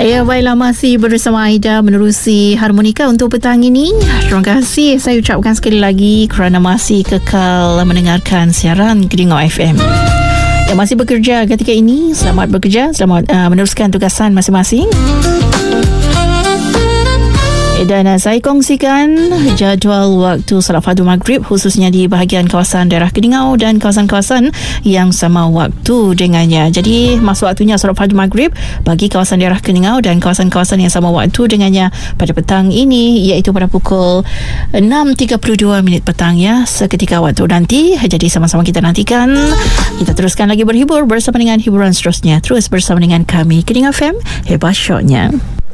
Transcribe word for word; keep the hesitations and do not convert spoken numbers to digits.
Ya, baiklah, masih bersama Aida menerusi harmonika untuk petang ini. Terima kasih saya ucapkan sekali lagi kerana masih kekal mendengarkan siaran Keningau F M. Yang masih bekerja ketika ini, selamat bekerja, selamat uh, meneruskan tugasan masing-masing. Dan uh, saya kongsikan jadual waktu salat fardu maghrib khususnya di bahagian kawasan daerah Keningau dan kawasan-kawasan yang sama waktu dengannya. Jadi masa waktunya salat fardu maghrib bagi kawasan daerah Keningau dan kawasan-kawasan yang sama waktu dengannya pada petang ini, iaitu pada pukul enam tiga puluh dua minit petang ya, seketika waktu nanti. Jadi sama-sama kita nantikan. Kita teruskan lagi berhibur bersama dengan hiburan seterusnya. Terus bersama dengan kami Keningau F M, hebat syoknya.